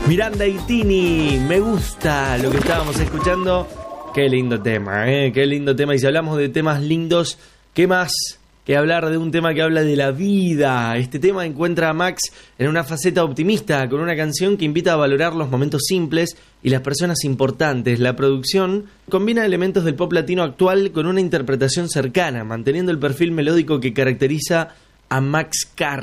Miranda y Tini, me gusta lo que estábamos escuchando. Qué lindo tema, qué lindo tema. Y si hablamos de temas lindos, ¿qué más que hablar de un tema que habla de la vida? Este tema encuentra a Max en una faceta optimista, con una canción que invita a valorar los momentos simples y las personas importantes. La producción combina elementos del pop latino actual con una interpretación cercana, manteniendo el perfil melódico que caracteriza a Max Carr.